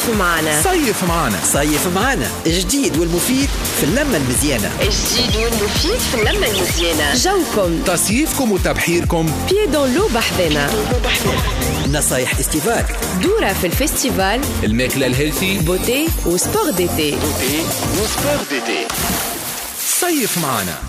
صيف معنا. صيف معنا. صيف معنا، جديد والمفيد في اللمة المزيانة. جديد والمفيد في اللمة المزيانة. جوكم، تصيفكم وتبحيركم بيي دون لو بحذنا. نصايح استيفال، دورة في الفستيفال، الماكلة الهيلثي، بوتي وسبور ديتي. صيف معنا.